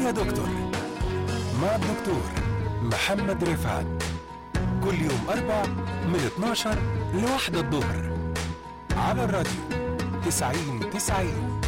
يا دكتور مع الدكتور محمد رفعت، كل يوم أربع من 12 ل1 الظهر على الراديو 90-90.